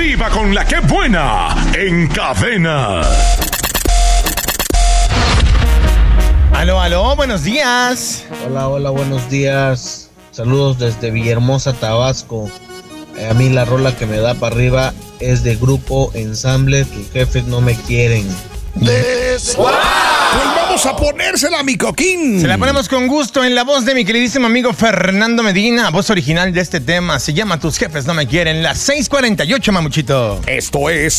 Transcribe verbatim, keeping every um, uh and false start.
Arriba con la que buena en Cadena. Aló, aló, buenos días. Hola, hola, buenos días. Saludos desde Villahermosa, Tabasco. Eh, a mí la rola que me da para arriba es de Grupo Ensamble, Tus Jefes No Me Quieren. Des... ¡Wow! Pues vamos a ponérsela, mi coquín. Se la ponemos con gusto en la voz de mi queridísimo amigo Fernando Medina, voz original de este tema. Se llama Tus Jefes No Me Quieren, las seis cuarenta y ocho, mamuchito. Esto es